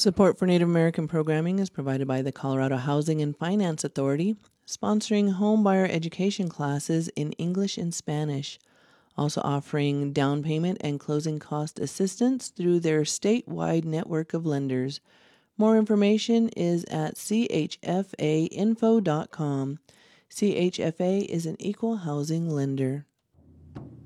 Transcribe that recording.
Support for Native American programming is provided by the Colorado Housing and Finance Authority, sponsoring home buyer education classes in English and Spanish, also offering down payment and closing cost assistance through their statewide network of lenders. More information is at chfainfo.com. CHFA is an equal housing lender.